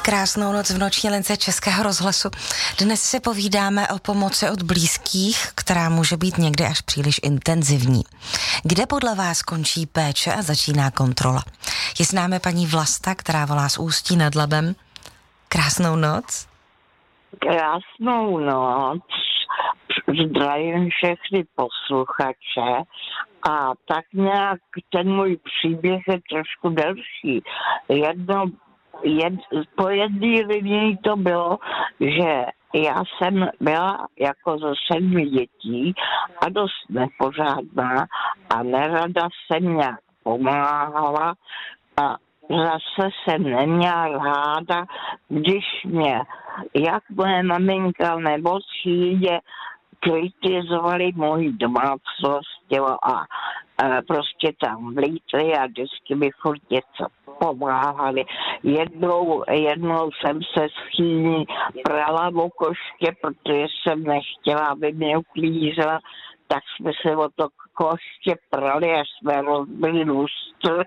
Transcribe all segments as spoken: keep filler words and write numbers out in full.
Krásnou noc v noční lince Českého rozhlasu. Dnes si povídáme o pomoci od blízkých, která může být někdy až příliš intenzivní. Kde podle vás končí péče a začíná kontrola? Je s námi paní Vlasta, která volá z Ústí nad Labem. Krásnou noc. Krásnou noc. Zdravím všechny posluchače. A tak nějak ten můj příběh je trošku delší. Jedno Jed, po jedné linii to bylo, že já jsem byla jako ze sedmi dětí a dost nepořádná a nerada jsem nějak pomáhala a zase jsem neměla ráda, když mě jak moje maminka nebo třídě kritizovali moji domácnost a, a prostě tam vlítli a vždycky mi furt něco pomáhali. Jednou, jednou jsem se s chýní prala v koště, protože jsem nechtěla, aby mě uklízela, tak jsme se o to koště prali a jsme rozbili lustr.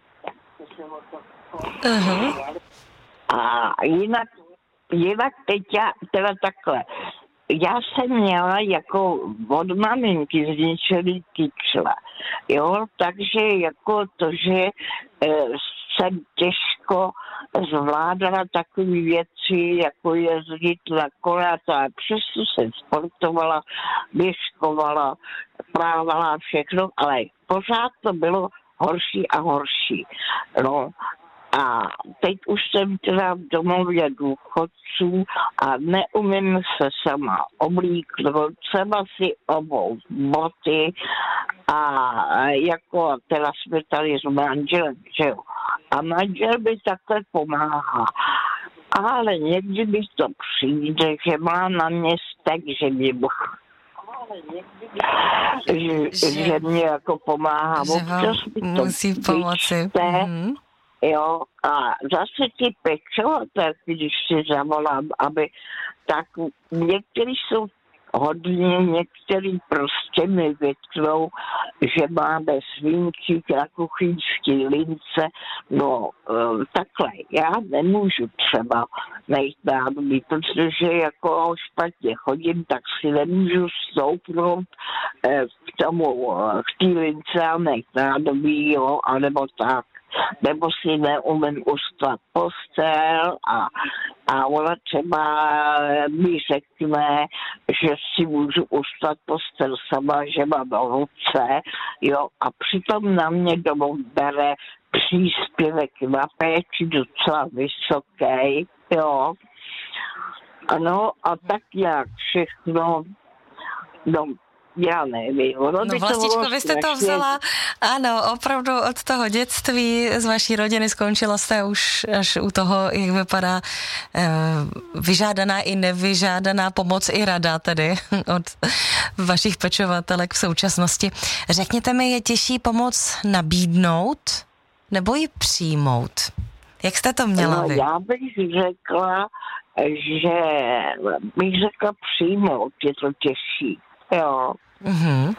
Uh-huh. A jinak, jinak teď já, teda takhle, já jsem měla jako od maminky zničený kyčle, jo, takže jako to, že e, jsem těžko zvládala takové věci, jako jezdit na kole a tak, přesto jsem sportovala, běžkovala, právala všechno, ale pořád to bylo horší a horší, no. A teď už jsem teda v domově důchodců a neumím se sama oblíknout, třeba si obout boty a jako teda jsme tady s manželem, že jo. A manžel mi takhle pomáhá. Ale někdy mi to přijde, že má na mě stek, že mě že, že, že mě jako pomáhá. Že vám musí pomoci. Mm-hmm. Jo, a zase ty pečovatel, když si zavolám, aby tak někteří jsou hodně, někteří prostě mi vytknou, že máme svinčík na kuchyňské lince, no takhle, já nemůžu třeba najít nádobí, protože jako špatně chodím, tak si nemůžu stoupnout k tomu, k té lince a najít nádobí, jo, anebo tak. Nebo si neumím ustvat postel a, a ona třeba mi řekne, že si můžu ustvat postel sama, že mám ruce, jo, a přitom na mě domů bere příspěvek na péči docela vysoký, jo. Ano, a tak jak všechno, no, já nevím. No Vlastičko, vy jste to vzala, ano, opravdu od toho dětství z vaší rodiny skončila jste už až u toho, jak vypadá eh, vyžádaná i nevyžádaná pomoc i rada tedy od vašich pečovatelek v současnosti. Řekněte mi, je těžší pomoc nabídnout nebo ji přijmout? Jak jste to měla no, vy? Já bych řekla, že bych řekla přijmout, je to těžší. Jo. Mm-hmm.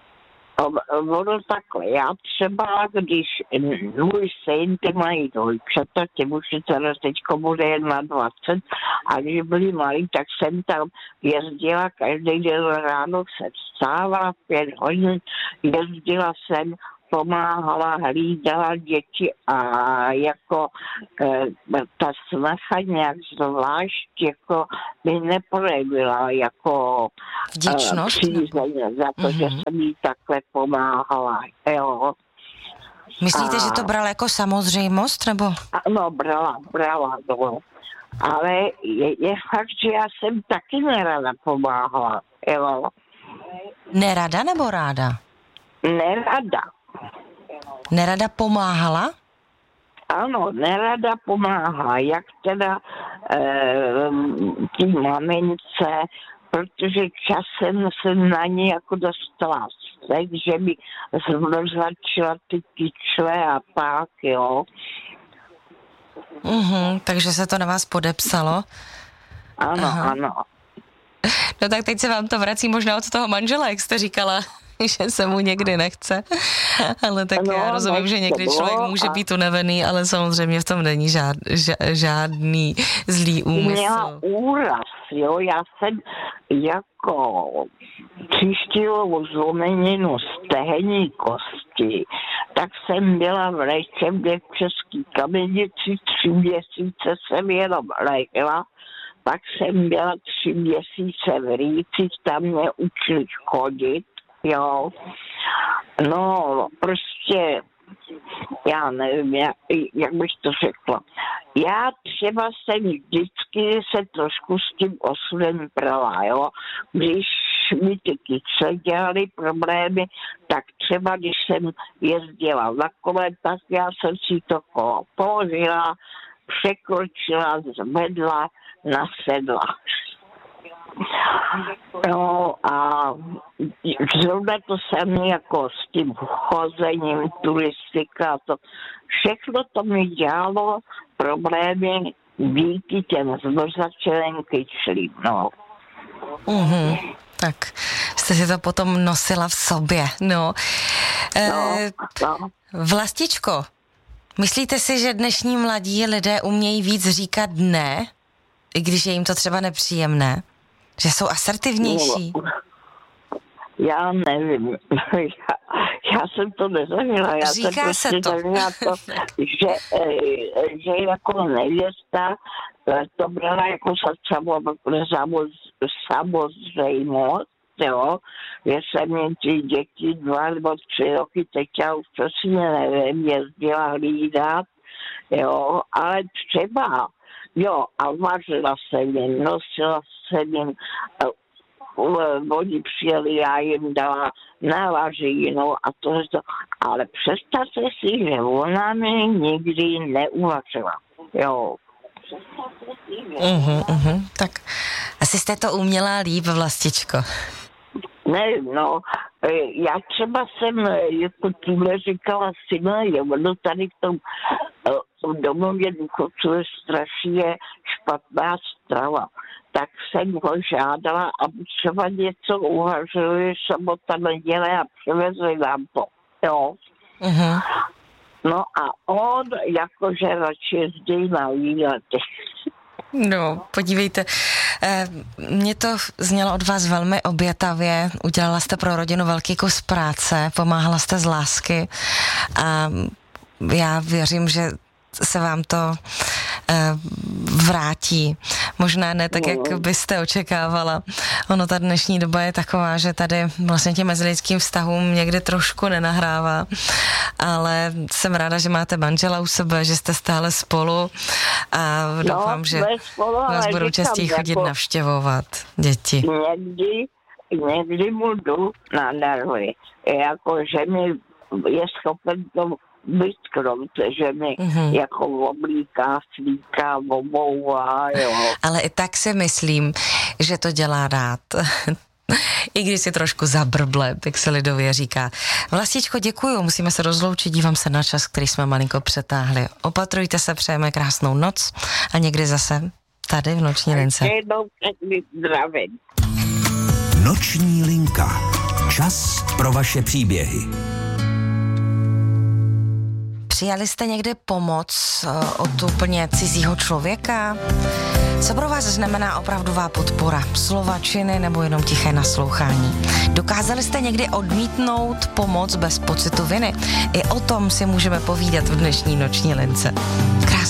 Ono takhle, já třeba, když můj syn, ty mají dvojčata, ty už teda teďko bude jen na dvacet, a když byli malí, tak jsem tam jezdila každý den ráno, se vstávala v pět hodin, jezdila jsem, pomáhala, hlídala děti a jako e, ta snaha nějak zvlášť jako mi neprojevila jako vděčnost e, přízeň za to, mm-hmm. že jsem jí takhle pomáhala, jo. Myslíte, a, že to brala jako samozřejmost, nebo? No, brala, brala, no. Ale je, je fakt, že já jsem taky nerada pomáhala, jo. Nerada nebo ráda? Nerada. Nerada pomáhala? Ano, nerada pomáhá, jak teda e, tí mamince, protože časem jsem na ní jako dostala stek, že mi začala ty kyčle a tak, jo. Mhm, takže se to na vás podepsalo? Ano, aha. Ano. No tak teď se vám to vrací možná od toho manžela, jak jste říkala. že se mu někdy nechce, ale tak no, já rozumím, že někdy člověk může být unavený, ale samozřejmě v tom není žád, žádný zlý úmysl. Měla úraz, jo, já jsem jako tříštilovou zlomeninu stehenní kosti, tak jsem byla v léčebně v České Kamenici, tři měsíce jsem jenom lékla, pak jsem byla tři měsíce v Rýcích, tam mě učili chodit, jo. No, prostě, já nevím, jak, jak bych to řekla. Já třeba jsem vždycky se trošku s tím osudem prala, jo. Když mi ty kyčle dělaly problémy, tak třeba když jsem jezdila na kole, tak já jsem si to kolo položila, překročila, zvedla, nasedla. No a zrovna to samé jako s tím chozením, turistika, to všechno to mi dělalo problémy díky těm zmrzačeným kyčlím, no. Mhm, tak jste si to potom nosila v sobě, no. no, e, no. Vlastičko, myslíte si, že dnešní mladí lidé umějí víc říkat ne, i když je jim to třeba nepříjemné? Že jsou asertivnější? No, já nevím. Já, já jsem to nezažila. Já Říká jsem se prostě to. zažila to, že, že jako nevěsta to brala jako samozřejmost, jo, že jsem jen ty děti dva nebo tři roky, teď já už přesně nevím, jezdila hlídat, jo, ale třeba jo, a vařila jsem jim, nosila jsem jim, oni přijeli, já jim dala navařinu a to, to, ale představte si, že ona mi nikdy neuvařila, jo. Uhum, uhum. Tak asi jste to uměla líp, Vlastičko. Ne, no, já třeba jsem, jako tuhle říkala synovi, ono tady v tom v domově důchodců je strašně špatná strava. Tak jsem ho žádala, aby třeba něco uvařili sobota neděle a přivezli nám to, jo. Uh-huh. No a on jakože radši jezdí na výlety. No, podívejte, mně to znělo od vás velmi obětavě, udělala jste pro rodinu velký kus práce, pomáhala jste z lásky a já věřím, že se vám to vrátí. Možná ne tak, jak byste očekávala. Ono, ta dnešní doba je taková, že tady vlastně těm mezilidským vztahům někdy trošku nenahrává, ale jsem ráda, že máte manžela u sebe, že jste stále spolu a doufám, no, že spolu, vás budou častěji chodit jako navštěvovat děti. Někdy, někdy mu jdu na nervy. Jako, že mi je schopen to vytknout, že mi mm-hmm. jako oblíká, slíká, obouvá, jo. Ale i tak si myslím, že to dělá rád. I když si trošku zabrble, jak se lidově říká. Vlastičko, děkuju, musíme se rozloučit, dívám se na čas, který jsme malinko přetáhli. Opatrujte se, přejeme krásnou noc a někdy zase tady v Noční lince. Noční linka. Čas pro vaše příběhy. Přijali jste někdy pomoc od úplně cizího člověka? Co pro vás znamená opravdová podpora? Slova, činy nebo jenom tiché naslouchání? Dokázali jste někdy odmítnout pomoc bez pocitu viny? I o tom si můžeme povídat v dnešní Noční lince. Krásný